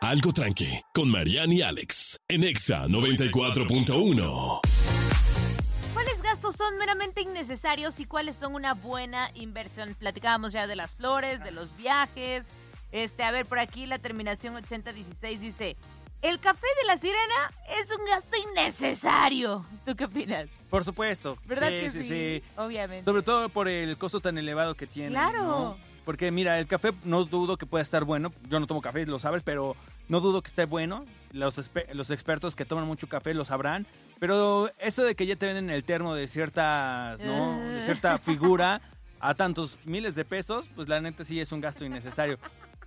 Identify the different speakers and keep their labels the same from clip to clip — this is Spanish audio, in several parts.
Speaker 1: Algo Tranqui, con Mariana y Alex, en Exa 94.1.
Speaker 2: ¿Cuáles gastos son meramente innecesarios y cuáles son una buena inversión? Platicábamos ya de las flores, de los viajes. A ver, por aquí la terminación 8016 dice: el café de la sirena es un gasto innecesario. ¿Tú qué opinas?
Speaker 3: Por supuesto.
Speaker 2: ¿Verdad que sí? Obviamente.
Speaker 3: Sobre todo por el costo tan elevado que tiene.
Speaker 2: Claro.
Speaker 3: ¿No? Porque mira, el café no dudo que pueda estar bueno. Yo no tomo café, lo sabes, pero no dudo que esté bueno. Los expertos que toman mucho café lo sabrán. Pero eso de que ya te venden el termo de cierta, ¿no? De cierta figura a tantos miles de pesos, pues la neta sí es un gasto innecesario.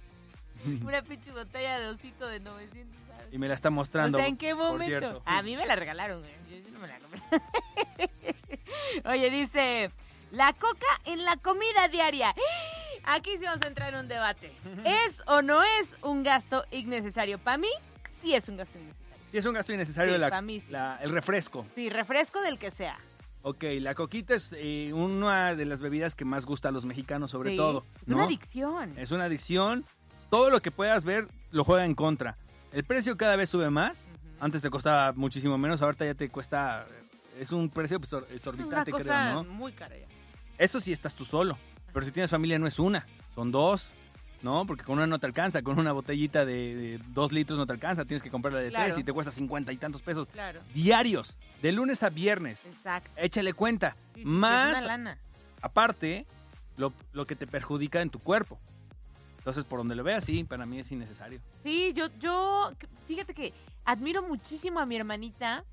Speaker 2: Una pinche botella de osito de 900, ¿sabes?
Speaker 3: Y me la está mostrando.
Speaker 2: O sea, ¿en qué momento? A mí me la regalaron, yo no me la compré. Oye, dice: la coca en la comida diaria. Aquí sí vamos a entrar en un debate. ¿Es o no es un gasto innecesario? Para mí, sí es un gasto innecesario.
Speaker 3: Sí es un gasto innecesario
Speaker 2: Sí, para mí sí.
Speaker 3: el refresco.
Speaker 2: Sí, refresco del que sea.
Speaker 3: Ok, la coquita es una de las bebidas que más gusta a los mexicanos, sobre todo.
Speaker 2: Es una adicción.
Speaker 3: Es una adicción. Todo lo que puedas ver lo juega en contra. El precio cada vez sube más. Antes te costaba muchísimo menos, ahorita ya te cuesta... Es un precio exorbitante,
Speaker 2: creo,
Speaker 3: ¿no?
Speaker 2: Es muy cara ya.
Speaker 3: Eso sí estás tú solo. Pero si tienes familia no es una, son dos, ¿no? Porque con una no te alcanza, con una botellita de 2 litros no te alcanza. Tienes que comprarla de 3 y te cuesta 50 y tantos pesos.
Speaker 2: Claro.
Speaker 3: Diarios, de lunes a viernes.
Speaker 2: Exacto.
Speaker 3: Échale cuenta.
Speaker 2: Sí,
Speaker 3: más,
Speaker 2: es una lana.
Speaker 3: Aparte, lo que te perjudica en tu cuerpo. Entonces, por donde lo veas, sí, para mí es innecesario.
Speaker 2: Sí, fíjate que admiro muchísimo a mi hermanita.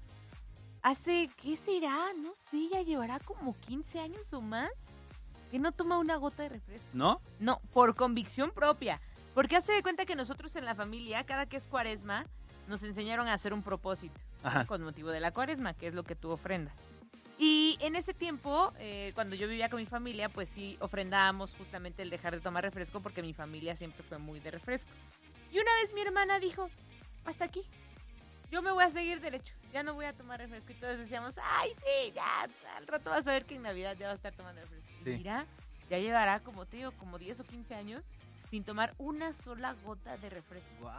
Speaker 2: ¿Qué será? No sé, ya llevará como 15 años o más que no toma una gota de refresco.
Speaker 3: ¿No?
Speaker 2: No, por convicción propia. Porque hace de cuenta que nosotros en la familia, cada que es cuaresma, nos enseñaron a hacer un propósito.
Speaker 3: Ajá.
Speaker 2: Con motivo de la cuaresma, que es lo que tú ofrendas. Y en ese tiempo, cuando yo vivía con mi familia, pues sí ofrendábamos justamente el dejar de tomar refresco porque mi familia siempre fue muy de refresco. Y una vez mi hermana dijo: hasta aquí, yo me voy a seguir derecho, ya no voy a tomar refresco. Y todos decíamos: ay, sí, ya, al rato vas a ver que en Navidad ya vas a estar tomando refresco.
Speaker 3: Sí.
Speaker 2: Y mira, ya llevará como 10 o 15 años sin tomar una sola gota de refresco.